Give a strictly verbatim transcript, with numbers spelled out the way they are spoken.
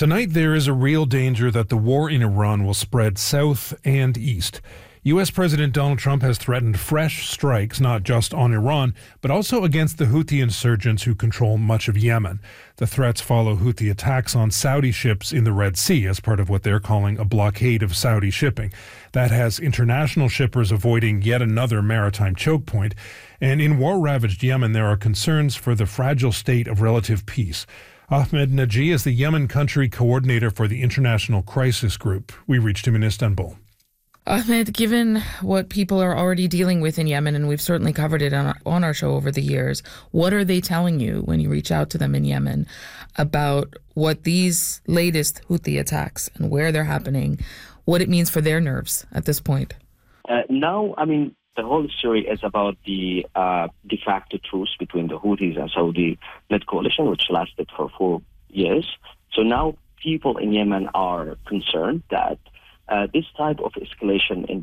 Tonight, there is a real danger that the war in Iran will spread south and east. U S. President Donald Trump has threatened fresh strikes, not just on Iran, but also against the Houthi insurgents who control much of Yemen. The threats follow Houthi attacks on Saudi ships in the Red Sea as part of what they're calling a blockade of Saudi shipping. That has international shippers avoiding yet another maritime choke point. And in war-ravaged Yemen, there are concerns for the fragile state of relative peace. Ahmed Naji is the Yemen country coordinator for the International Crisis Group. We reached him in Istanbul. Ahmed, given what people are already dealing with in Yemen, and we've certainly covered it on our, on our show over the years, what are they telling you when you reach out to them in Yemen about what these latest Houthi attacks and where they're happening, what it means for their nerves at this point? Uh, now, I mean, the whole story is about the uh, de facto truce between the Houthis and Saudi-led coalition, which lasted for four years. So now people in Yemen are concerned that Uh, this type of escalation in